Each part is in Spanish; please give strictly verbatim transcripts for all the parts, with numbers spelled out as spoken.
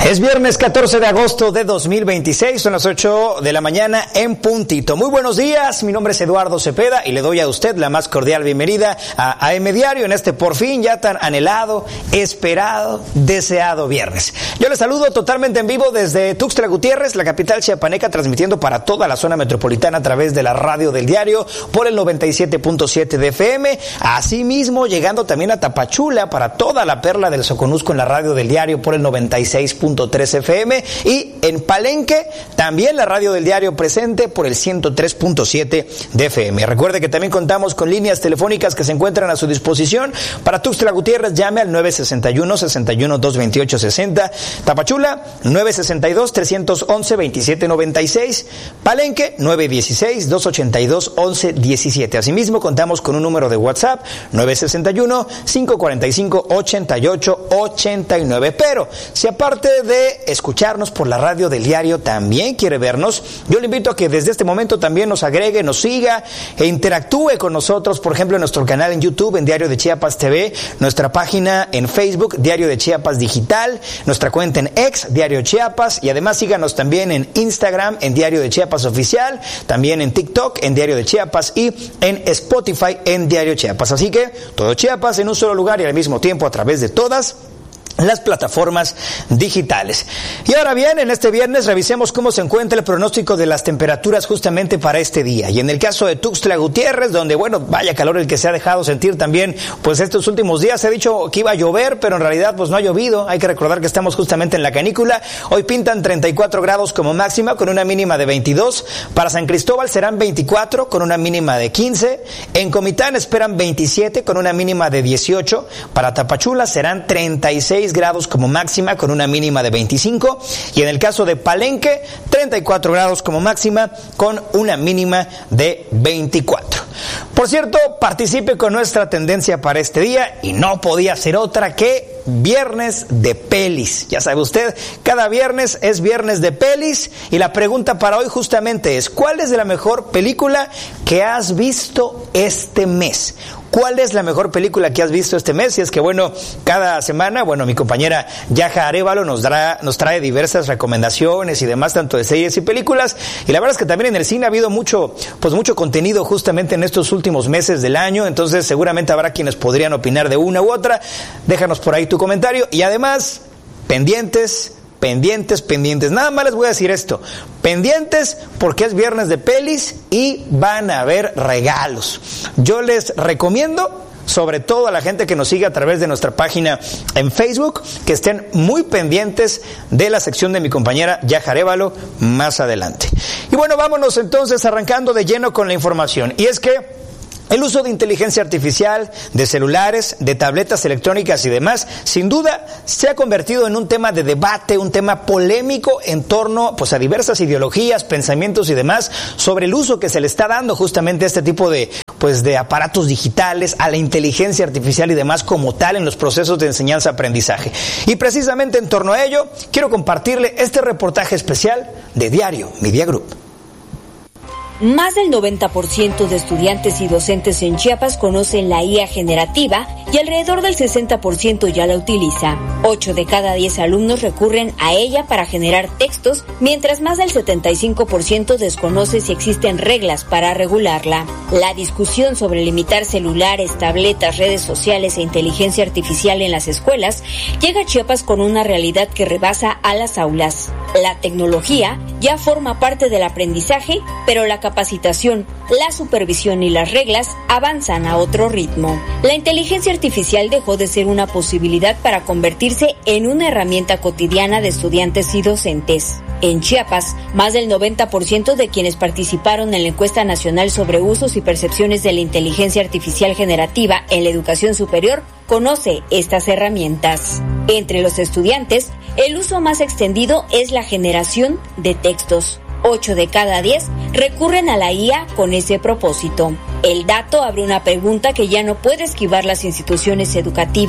Es viernes catorce de agosto de dos mil veintiséis, son las ocho de la mañana en puntito. Muy buenos días, mi nombre es Eduardo Cepeda y le doy a usted la más cordial bienvenida a A M Diario en este por fin ya tan anhelado, esperado, deseado viernes. Yo le saludo totalmente en vivo desde Tuxtla Gutiérrez, la capital chiapaneca, transmitiendo para toda la zona metropolitana a través de la radio del diario por el noventa y siete punto siete de F M. Asimismo, llegando también a Tapachula para toda la perla del Soconusco en la radio del diario por el noventa y seis punto tres F M, y en Palenque también la radio del diario presente por el ciento tres punto siete de F M. Recuerde que también contamos con líneas telefónicas que se encuentran a su disposición. Para Tuxtla Gutiérrez, llame al nueve seis uno, seis uno dos, dos ocho seis cero, Tapachula nueve seis dos, tres once, veintisiete noventa y seis, Palenque nueve uno seis, dos ocho dos, once diecisiete. Asimismo contamos con un número de WhatsApp nueve seis uno, cinco cuatro cinco, ocho ocho ocho nueve. Pero si aparte de escucharnos por la radio del diario también quiere vernos, yo le invito a que desde este momento también nos agregue, nos siga e interactúe con nosotros, por ejemplo en nuestro canal en YouTube, en Diario de Chiapas T V, nuestra página en Facebook, Diario de Chiapas Digital, nuestra cuenta en X, Diario Chiapas, y además síganos también en Instagram, en Diario de Chiapas Oficial, también en TikTok, en Diario de Chiapas, y en Spotify, en Diario Chiapas. Así que todo Chiapas en un solo lugar y al mismo tiempo a través de todas las plataformas digitales. Y ahora bien, en este viernes revisemos cómo se encuentra el pronóstico de las temperaturas justamente para este día. Y en el caso de Tuxtla Gutiérrez, donde, bueno, vaya calor el que se ha dejado sentir también, pues estos últimos días se ha dicho que iba a llover, pero en realidad pues no ha llovido. Hay que recordar que estamos justamente en la canícula. Hoy pintan treinta y cuatro grados como máxima, con una mínima de veintidós. Para San Cristóbal serán veinticuatro, con una mínima de quince. En Comitán esperan veintisiete, con una mínima de dieciocho. Para Tapachula serán treinta y seis grados como máxima, con una mínima de veinticinco, y en el caso de Palenque treinta y cuatro grados como máxima, con una mínima de veinticuatro. Por cierto, participe con nuestra tendencia para este día, y no podía ser otra que viernes de pelis. Ya sabe usted, cada viernes es viernes de pelis, y la pregunta para hoy justamente es: ¿cuál es la mejor película que has visto este mes? ¿Cuál es la mejor película que has visto este mes? Y es que, bueno, cada semana, bueno, mi compañera Yaja Arévalo nos, dará, nos trae diversas recomendaciones y demás, tanto de series y películas. Y la verdad es que también en el cine ha habido mucho, pues mucho contenido justamente en estos últimos meses del año. Entonces, seguramente habrá quienes podrían opinar de una u otra. Déjanos por ahí tu comentario. Y además, pendientes... Pendientes, pendientes. Nada más les voy a decir esto. Pendientes porque es viernes de pelis y van a haber regalos. Yo les recomiendo, sobre todo a la gente que nos sigue a través de nuestra página en Facebook, que estén muy pendientes de la sección de mi compañera Yaja Arévalo más adelante. Y bueno, vámonos entonces arrancando de lleno con la información. Y es que el uso de inteligencia artificial, de celulares, de tabletas electrónicas y demás, sin duda se ha convertido en un tema de debate, un tema polémico en torno, pues, a diversas ideologías, pensamientos y demás sobre el uso que se le está dando justamente a este tipo de, pues, de aparatos digitales, a la inteligencia artificial y demás como tal en los procesos de enseñanza-aprendizaje. Y precisamente en torno a ello, quiero compartirle este reportaje especial de Diario Media Group. Más del noventa por ciento de estudiantes y docentes en Chiapas conocen la I A generativa y alrededor del sesenta por ciento ya la utiliza. ocho de cada diez alumnos recurren a ella para generar textos, mientras más del setenta y cinco por ciento desconoce si existen reglas para regularla. La discusión sobre limitar celulares, tabletas, redes sociales e inteligencia artificial en las escuelas llega a Chiapas con una realidad que rebasa a las aulas. La tecnología ya forma parte del aprendizaje, pero la capacitación, la supervisión y las reglas avanzan a otro ritmo. La inteligencia artificial dejó de ser una posibilidad para convertirse en una herramienta cotidiana de estudiantes y docentes. En Chiapas, más del noventa por ciento de quienes participaron en la encuesta nacional sobre usos y percepciones de la inteligencia artificial generativa en la educación superior conoce estas herramientas. Entre los estudiantes, el uso más extendido es la generación de textos. ocho de cada diez recurren a la I A con ese propósito. El dato abre una pregunta que ya no puede esquivar las instituciones educativas.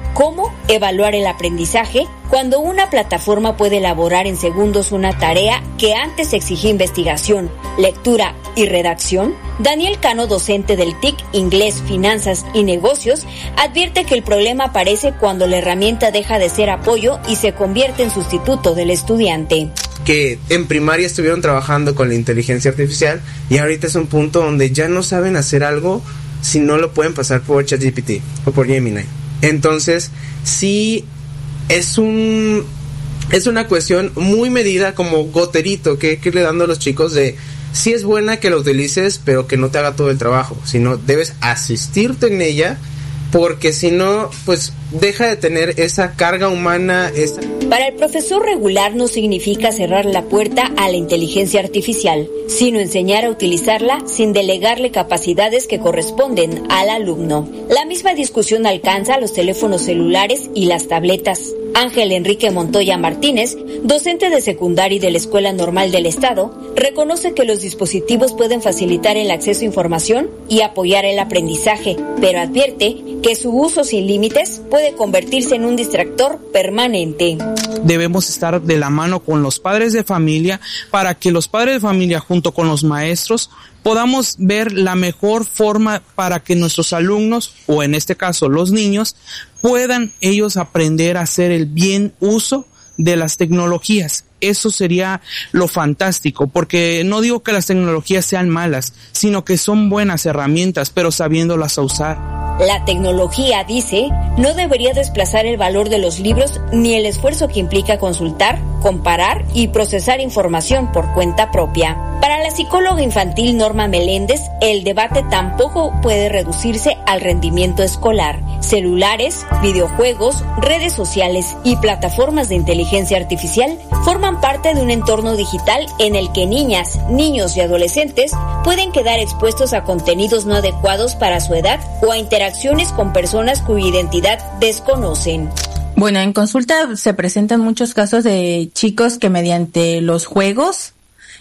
¿Cómo evaluar el aprendizaje cuando una plataforma puede elaborar en segundos una tarea que antes exigía investigación, lectura y redacción? Daniel Cano, docente del T I C Inglés, Finanzas y Negocios, advierte que el problema aparece cuando la herramienta deja de ser apoyo y se convierte en sustituto del estudiante. Que en primaria estuvieron trabajando con la inteligencia artificial y ahorita es un punto donde ya no saben hacer algo si no lo pueden pasar por ChatGPT o por Gemini. Entonces, sí es un es una cuestión muy medida, como goterito que hay que irle dando a los chicos de sí es buena que la utilices, pero que no te haga todo el trabajo, sino debes asistirte en ella, porque si no, pues deja de tener esa carga humana. Esa... Para el profesor, regular no significa cerrar la puerta a la inteligencia artificial, sino enseñar a utilizarla sin delegarle capacidades que corresponden al alumno. La misma discusión alcanza a los teléfonos celulares y las tabletas. Ángel Enrique Montoya Martínez, docente de secundaria y de la Escuela Normal del Estado, reconoce que los dispositivos pueden facilitar el acceso a información y apoyar el aprendizaje, pero advierte que su uso sin límites puede convertirse en un distractor permanente. Debemos estar de la mano con los padres de familia para que los padres de familia junto con los maestros podamos ver la mejor forma para que nuestros alumnos, o en este caso los niños, puedan ellos aprender a hacer el bien uso de las tecnologías. Eso sería lo fantástico, porque no digo que las tecnologías sean malas, sino que son buenas herramientas, pero sabiéndolas usar. La tecnología, dice, no debería desplazar el valor de los libros ni el esfuerzo que implica consultar, comparar y procesar información por cuenta propia. Para la psicóloga infantil Norma Meléndez, el debate tampoco puede reducirse al rendimiento escolar. Celulares, videojuegos, redes sociales y plataformas de inteligencia artificial forman parte de un entorno digital en el que niñas, niños y adolescentes pueden quedar expuestos a contenidos no adecuados para su edad o a interacciones con personas cuya identidad desconocen. Bueno, en consulta se presentan muchos casos de chicos que mediante los juegos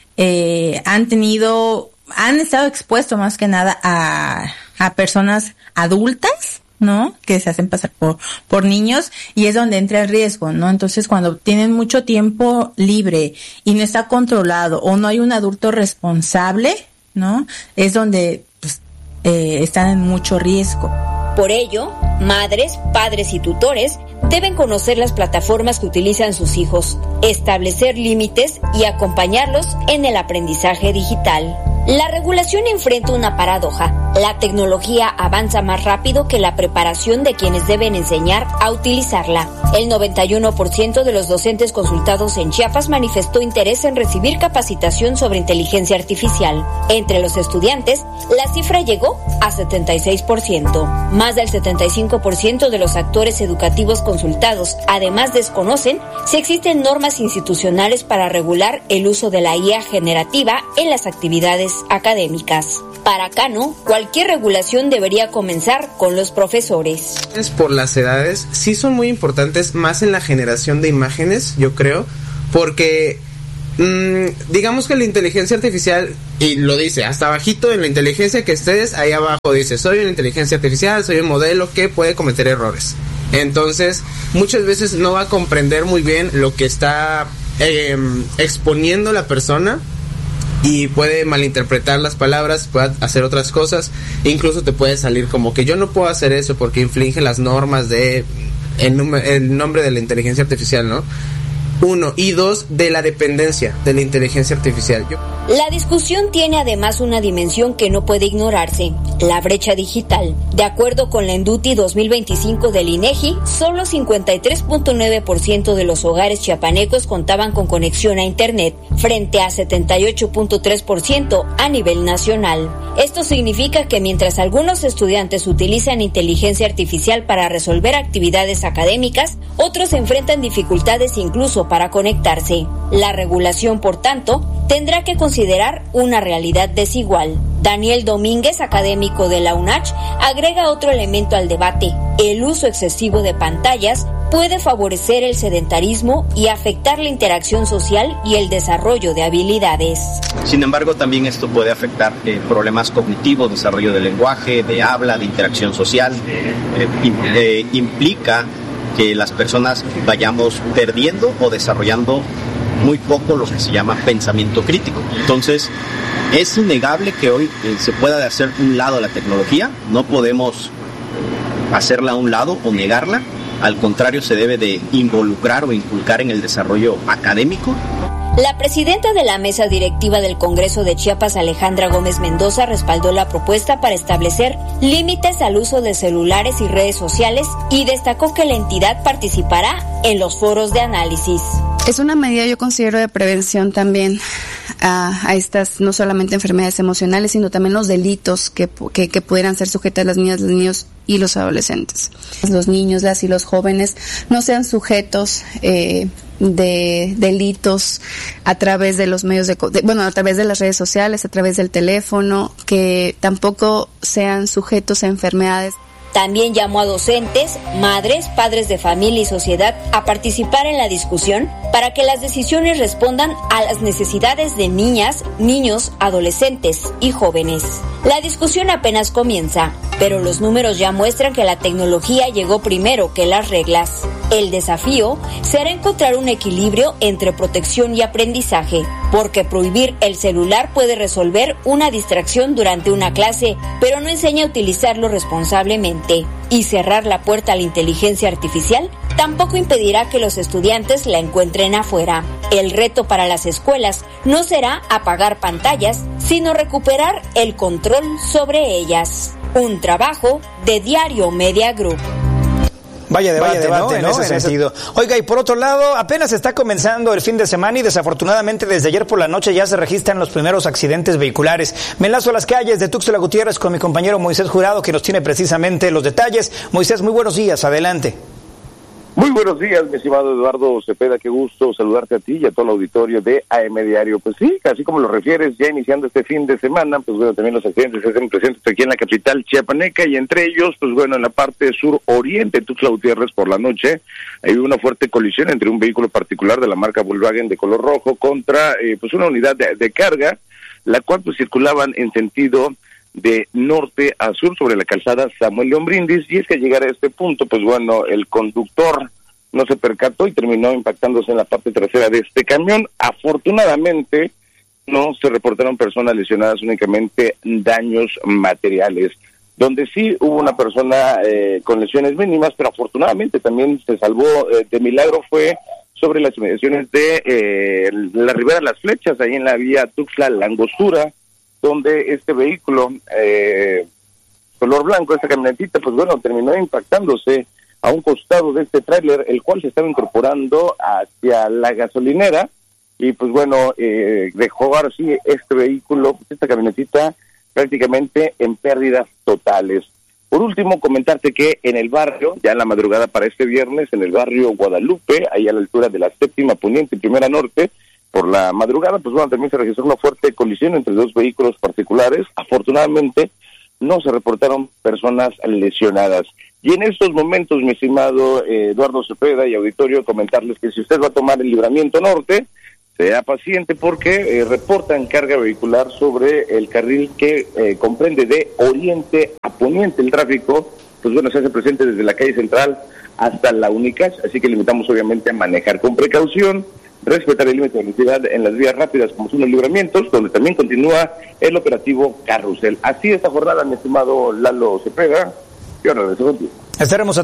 eh, han tenido, han estado expuestos más que nada a, a personas adultas, ¿no? Que se hacen pasar por, por niños, y es donde entra el riesgo, ¿no? Entonces, cuando tienen mucho tiempo libre y no está controlado o no hay un adulto responsable, ¿no? Es donde pues, eh, están en mucho riesgo. Por ello, madres, padres y tutores deben conocer las plataformas que utilizan sus hijos, establecer límites y acompañarlos en el aprendizaje digital. La regulación enfrenta una paradoja. La tecnología avanza más rápido que la preparación de quienes deben enseñar a utilizarla. El noventa y uno por ciento de los docentes consultados en Chiapas manifestó interés en recibir capacitación sobre inteligencia artificial. Entre los estudiantes, la cifra llegó a setenta y seis por ciento. Más del setenta y cinco por ciento de los actores educativos consultados además desconocen si existen normas institucionales para regular el uso de la I A generativa en las actividades académicas. Para Cano, cualquier regulación debería comenzar con los profesores. Por las edades, sí son muy importantes, más en la generación de imágenes, yo creo, porque mmm, digamos que la inteligencia artificial, y lo dice hasta abajito en la inteligencia que estés, ahí abajo dice, soy una inteligencia artificial, soy un modelo que puede cometer errores. Entonces, muchas veces no va a comprender muy bien lo que está eh, exponiendo la persona, y puede malinterpretar las palabras, puede hacer otras cosas, incluso te puede salir como que yo no puedo hacer eso porque infringe las normas de el, num- el nombre de la inteligencia artificial, ¿no? Uno, y dos, de la dependencia de la inteligencia artificial. Yo... La discusión tiene además una dimensión que no puede ignorarse, la brecha digital. De acuerdo con la Enduti dos mil veinticinco del INEGI, solo cincuenta y tres punto nueve por ciento de los hogares chiapanecos contaban con conexión a Internet, frente a setenta y ocho punto tres por ciento a nivel nacional. Esto significa que mientras algunos estudiantes utilizan inteligencia artificial para resolver actividades académicas, otros enfrentan dificultades incluso para conectarse. La regulación, por tanto, tendrá que considerar una realidad desigual. Daniel Domínguez, académico de la UNACH, agrega otro elemento al debate. El uso excesivo de pantallas puede favorecer el sedentarismo y afectar la interacción social y el desarrollo de habilidades. Sin embargo, también esto puede afectar eh, problemas cognitivos, desarrollo del lenguaje, de habla, de interacción social. Eh, eh, implica que las personas vayamos perdiendo o desarrollando muy poco lo que se llama pensamiento crítico. Entonces, es innegable que hoy eh, se pueda hacer un lado la tecnología, no podemos hacerla a un lado o negarla, al contrario se debe de involucrar o inculcar en el desarrollo académico. La presidenta de la mesa directiva del Congreso de Chiapas, Alejandra Gómez Mendoza, respaldó la propuesta para establecer límites al uso de celulares y redes sociales y destacó que la entidad participará en los foros de análisis. Es una medida, yo considero, de prevención también a, a estas, no solamente enfermedades emocionales, sino también los delitos que, que, que pudieran ser sujetas las niñas, los niños y los adolescentes. Los niños, las y los jóvenes no sean sujetos eh, de delitos a través de los medios de, de, bueno, a través de las redes sociales, a través del teléfono, que tampoco sean sujetos a enfermedades. También llamó a docentes, madres, padres de familia y sociedad a participar en la discusión para que las decisiones respondan a las necesidades de niñas, niños, adolescentes y jóvenes. La discusión apenas comienza, pero los números ya muestran que la tecnología llegó primero que las reglas. El desafío será encontrar un equilibrio entre protección y aprendizaje, porque prohibir el celular puede resolver una distracción durante una clase, pero no enseña a utilizarlo responsablemente. Y cerrar la puerta a la inteligencia artificial tampoco impedirá que los estudiantes la encuentren afuera. El reto para las escuelas no será apagar pantallas, sino recuperar el control sobre ellas. Un trabajo de Diario Media Group. Vaya debate, Vaya debate, ¿no? ¿no? En ese en sentido. Oiga, y por otro lado, apenas está comenzando el fin de semana y desafortunadamente desde ayer por la noche ya se registran los primeros accidentes vehiculares. Me enlazo a las calles de Tuxtla Gutiérrez con mi compañero Moisés Jurado, que nos tiene precisamente los detalles. Moisés, muy buenos días, adelante. Muy buenos días, mi estimado Eduardo Cepeda, qué gusto saludarte a ti y a todo el auditorio de A M Diario. Pues sí, así como lo refieres, ya iniciando este fin de semana, pues bueno, también los accidentes se hacen presentes aquí en la capital chiapaneca y entre ellos, pues bueno, en la parte sur-oriente, Tuxtla Gutiérrez, por la noche, hay una fuerte colisión entre un vehículo particular de la marca Volkswagen de color rojo contra, eh, pues una unidad de, de carga, la cual pues circulaban en sentido de norte a sur sobre la calzada Samuel León Brindis, y es que al llegar a este punto, pues bueno, el conductor no se percató y terminó impactándose en la parte trasera de este camión. Afortunadamente no se reportaron personas lesionadas, únicamente daños materiales. Donde sí hubo una persona eh, con lesiones mínimas, pero afortunadamente también se salvó eh, de milagro, fue sobre las inmediaciones de eh, la Ribera Las Flechas, ahí en la vía Tuxtla La Angostura, donde este vehículo eh, color blanco, esta camionetita, pues bueno, terminó impactándose a un costado de este tráiler, el cual se estaba incorporando hacia la gasolinera, y pues bueno, eh, dejó ahora sí este vehículo, esta camionetita, prácticamente en pérdidas totales. Por último, comentarte que en el barrio, ya en la madrugada para este viernes, en el barrio Guadalupe, ahí a la altura de la Séptima Poniente y Primera Norte, por la madrugada, pues bueno, también se registró una fuerte colisión entre dos vehículos particulares. Afortunadamente, no se reportaron personas lesionadas. Y en estos momentos, mi estimado eh, Eduardo Cepeda y auditorio, comentarles que si usted va a tomar el libramiento norte, sea paciente porque eh, reportan carga vehicular sobre el carril que eh, comprende de oriente a poniente. El tráfico, pues bueno, se hace presente desde la calle central hasta la Unicach, así que le invitamos obviamente a manejar con precaución, respetar el límite de velocidad en las vías rápidas como son los libramientos, donde también continúa el operativo Carrusel. Así esta jornada, mi estimado Lalo Cepeda, y ahora regreso contigo. Estaremos